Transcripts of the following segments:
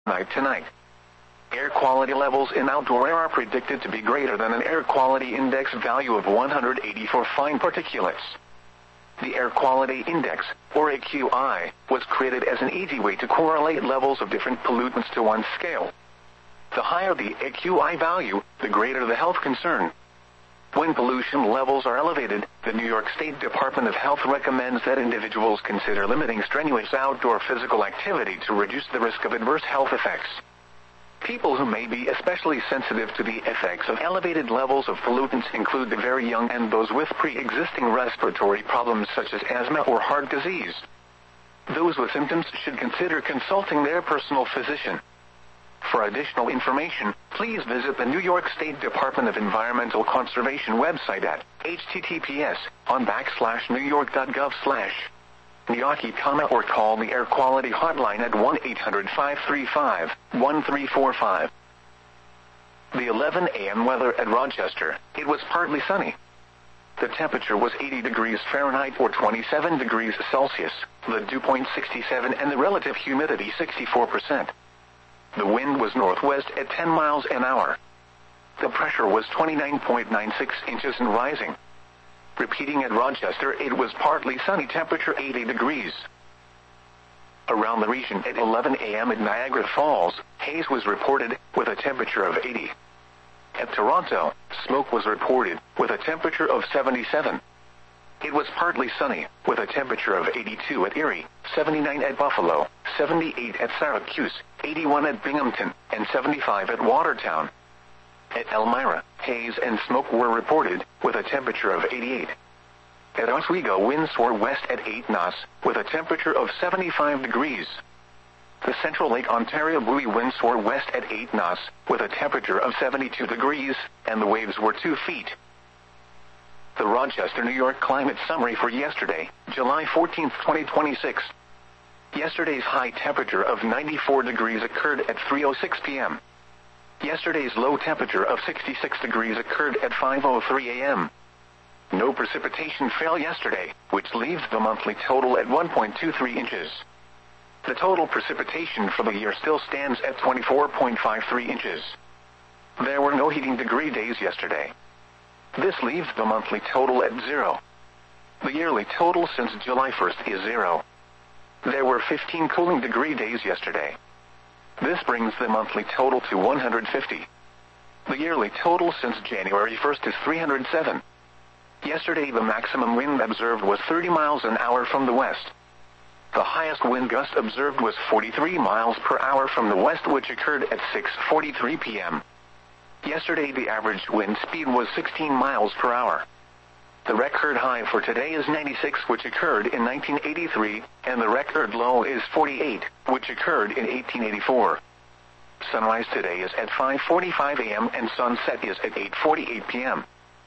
night tonight. Air quality levels in outdoor air are predicted to be greater than an air quality index value of 180 for fine particulates. The Air Quality Index, or AQI, was created as an easy way to correlate levels of different pollutants to one scale. The higher the AQI value, the greater the health concern. When pollution levels are elevated, the New York State Department of Health recommends that individuals consider limiting strenuous outdoor physical activity to reduce the risk of adverse health effects. People who may be especially sensitive to the effects of elevated levels of pollutants include the very young and those with pre-existing respiratory problems such as asthma or heart disease. Those with symptoms should consider consulting their personal physician. For additional information, please visit the New York State Department of Environmental Conservation website at https://on/newyork.gov/NYAKI, or call the Air Quality Hotline at 1-800-535-1345. The 11 a.m. weather at Rochester. It was partly sunny. The temperature was 80 degrees Fahrenheit or 27 degrees Celsius, the dew point 67 and the relative humidity 64%. The wind was northwest at 10 miles an hour. The pressure was 29.96 inches and rising. Repeating at Rochester, it was partly sunny, temperature 80 degrees. Around the region at 11 a.m. at Niagara Falls, haze was reported, with a temperature of 80. At Toronto, smoke was reported, with a temperature of 77. It was partly sunny, with a temperature of 82 at Erie, 79 at Buffalo, 78 at Syracuse, 81 at Binghamton, and 75 at Watertown. At Elmira, haze and smoke were reported, with a temperature of 88. At Oswego, winds were west at 8 knots, with a temperature of 75 degrees. The Central Lake Ontario buoy winds were west at 8 knots, with a temperature of 72 degrees, and the waves were 2 feet. The Rochester, New York climate summary for yesterday, July 14, 2026. Yesterday's high temperature of 94 degrees occurred at 3:06 p.m. Yesterday's low temperature of 66 degrees occurred at 5:03 a.m. No precipitation fell yesterday, which leaves the monthly total at 1.23 inches. The total precipitation for the year still stands at 24.53 inches. There were no heating degree days yesterday. This leaves the monthly total at 0. The yearly total since July 1st is 0. There were 15 cooling degree days yesterday. This brings the monthly total to 150. The yearly total since January 1st is 307. Yesterday the maximum wind observed was 30 miles an hour from the west. The highest wind gust observed was 43 miles per hour from the west, which occurred at 6:43 p.m. Yesterday the average wind speed was 16 miles per hour. The record high for today is 96, which occurred in 1983, and the record low is 48, which occurred in 1884. Sunrise today is at 5:45 a.m. and sunset is at 8:48 p.m.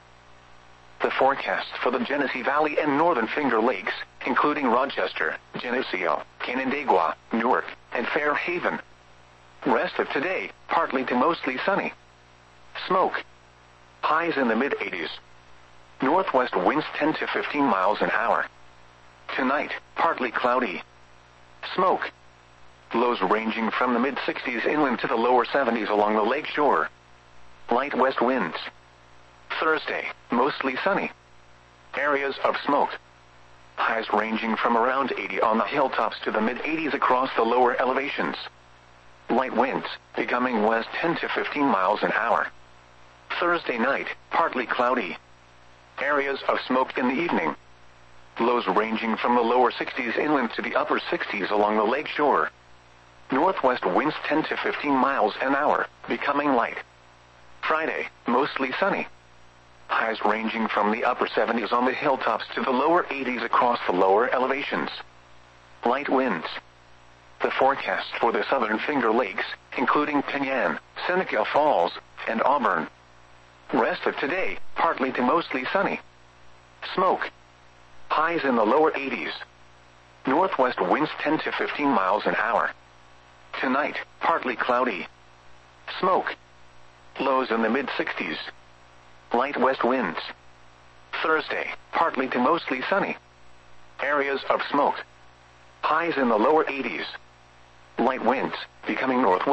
The forecast for the Genesee Valley and Northern Finger Lakes, including Rochester, Geneseo, Canandaigua, Newark, and Fairhaven. Rest of today, partly to mostly sunny. Smoke. Highs in the mid-80s. Northwest winds 10 to 15 miles an hour. Tonight, partly cloudy. Smoke. Lows ranging from the mid-60s inland to the lower 70s along the lake shore. Light west winds. Thursday, mostly sunny. Areas of smoke. Highs ranging from around 80 on the hilltops to the mid-80s across the lower elevations. Light winds, becoming west 10 to 15 miles an hour. Thursday night, partly cloudy. Areas of smoke in the evening. Lows ranging from the lower 60s inland to the upper 60s along the lake shore. Northwest winds 10 to 15 miles an hour, becoming light. Friday, mostly sunny. Highs ranging from the upper 70s on the hilltops to the lower 80s across the lower elevations. Light winds. The forecast for the Southern Finger Lakes, including Penyan, Seneca Falls, and Auburn. Rest of today, partly to mostly sunny. Smoke. Highs in the lower 80s. Northwest winds 10 to 15 miles an hour. Tonight, partly cloudy. Smoke. Lows in the mid-60s. Light west winds. Thursday, partly to mostly sunny. Areas of smoke. Highs in the lower 80s. Light winds, becoming northwest.